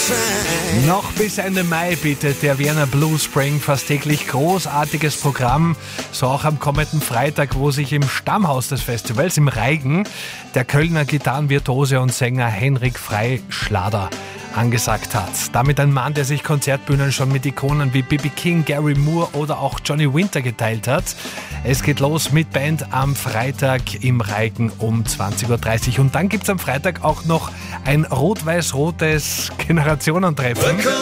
Noch bis Ende Mai bietet der Vienna Blue Spring fast täglich großartiges Programm. So auch am kommenden Freitag, wo sich im Stammhaus des Festivals, im Reigen, der Kölner Gitarrenvirtuose und Sänger Henrik Freischlader angesagt hat. Damit ein Mann, der sich Konzertbühnen schon mit Ikonen wie B.B. King, Gary Moore oder auch Johnny Winter geteilt hat. Es geht los mit Band am Freitag im Reigen um 20.30 Uhr. Und dann gibt es am Freitag auch noch ein rot-weiß-rotes Generationentreffen.